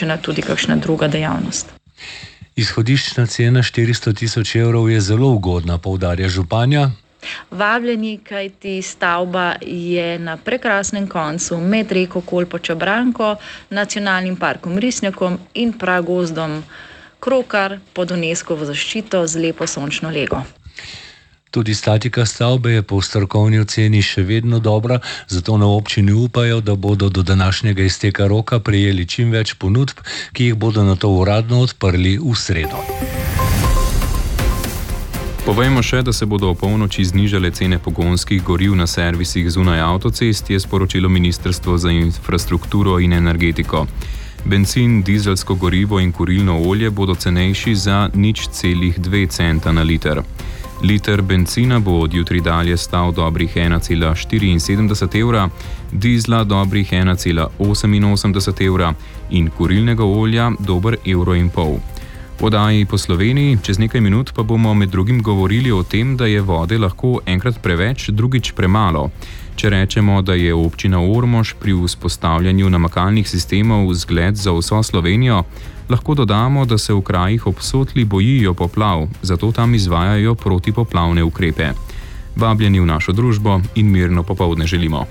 vključena tudi kakšna druga dejavnost. Izhodiščna cena 400 tisoč evrov je zelo ugodna, poudarja županja. Vabljeni, kajti stavba je na prekrasnem koncu med reko Kolpo Čabranko, nacionalnim parkom Risnjakom in pragozdom Krokar pod UNESCO-vo zaščito z lepo sončno lego. Tudi statika stavbe je po strokovni oceni še vedno dobra, zato na občini upajo, da bodo do današnjega izteka roka prejeli čim več ponudb, ki jih bodo nato uradno odprli v sredo. Povejmo še, da se bodo o polnoči znižale cene pogonskih goriv na servisih zunaj avtocest, je sporočilo Ministrstvo za infrastrukturo in energetiko. Bencin, dizelsko gorivo in kurilno olje bodo cenejši za 0,2 centa na liter. Liter bencina bo od jutri dalje stal dobrih 1,74 evra, dizla dobrih 1,88 evra in kurilnega olja dober 1,5 evra. V oddaji po Sloveniji čez nekaj minut pa bomo med drugim govorili o tem, da je vode lahko enkrat preveč, drugič premalo. Če rečemo, da je občina Ormož pri vzpostavljanju namakalnih sistemov zgled za vso Slovenijo, lahko dodamo, da se v krajih ob Sotli bojijo poplav, zato tam izvajajo protipoplavne ukrepe. Vabljeni v našo družbo in mirno popoldne želimo.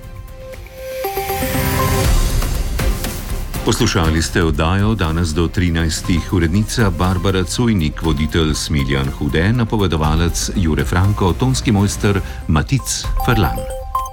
Poslušali ste oddajo danes do 13. Urednica Barbara Cujnik, voditelj Smiljan Hude, napovedovalec Jure Franko, tonski mojster Matic Ferlan.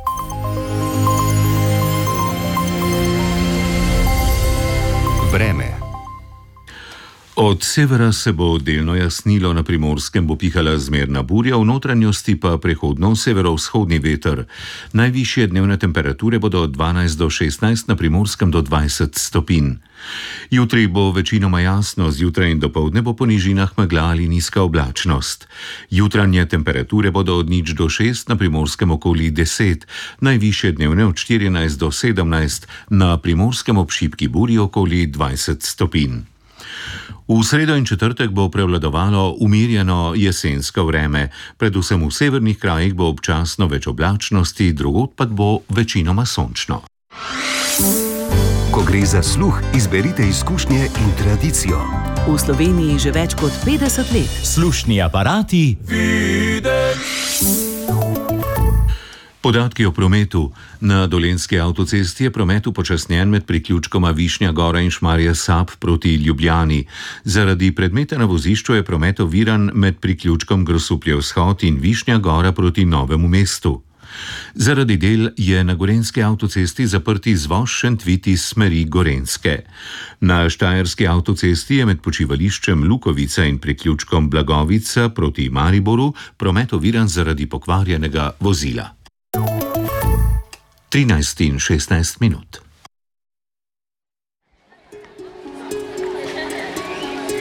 Vreme. Od severa se bo delno jasnilo, na Primorskem bo pihala zmerna burja, v notranjosti pa prehodno severovzhodni veter. Najvišje dnevne temperature bodo od 12 do 16, na Primorskem do 20 stopinj. Jutri bo večinoma jasno, zjutraj in dopoldne bo po nižinah megla ali nizka oblačnost. Jutranje temperature bodo od 0 do 6, na Primorskem okoli 10, najvišje dnevne od 14 do 17, na Primorskem ob šibki burji okoli 20 stopinj. V sredo in četrtek bo prevladovalo umirjeno jesensko vreme. Predvsem v severnih krajih bo občasno več oblačnosti, drugod pa bo večinoma sončno. Ko gre za sluh, izberite izkušnje in tradicijo. V Sloveniji že več kot 50 let. Slušni aparati. Podatki o prometu. Na Dolenjski avtocesti je promet upočasnjen med priključkoma Višnja Gora in Šmarje Sap proti Ljubljani. Zaradi predmeta na vozišču je promet oviran med priključkom Grosuplje vzhod in Višnja Gora proti Novemu mestu. Zaradi del je na Gorenjski avtocesti zaprt izvoz Šentvid iz smeri Gorenjske. Na Štajerski avtocesti je med počivališčem Lukovica in priključkom Blagovica proti Mariboru promet oviran zaradi pokvarjenega vozila. 13 in 16 minut.